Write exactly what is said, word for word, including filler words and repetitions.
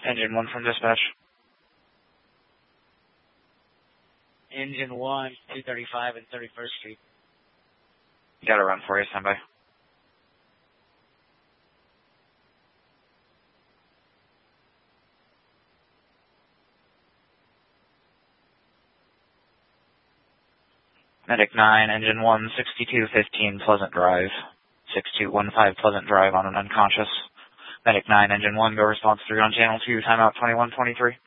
Engine one from dispatch. Engine one, two thirty-five and thirty-first Street. Got a run for you, stand by. Medic nine, Engine one, sixty-two fifteen Pleasant Drive. six two one five Pleasant Drive on an unconscious. Medic nine, Engine one, go response three on channel two, timeout twenty-one twenty-three.